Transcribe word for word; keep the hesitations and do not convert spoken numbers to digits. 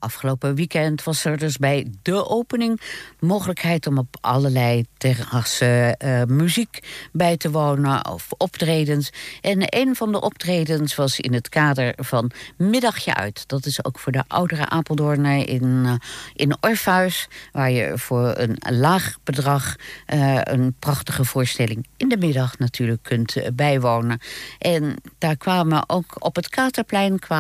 afgelopen weekend was er dus bij de opening mogelijkheid om op allerlei terrassen uh, muziek bij te wonen of optredens. En een van de optredens was in het kader van Middagje Uit. Dat is ook voor de oudere Apeldoorner in, uh, in Orpheus, waar je voor een laag bedrag uh, een prachtige voorstelling in de middag natuurlijk kunt uh, bijwonen. En daar kwamen ook op het Katerplein kwamen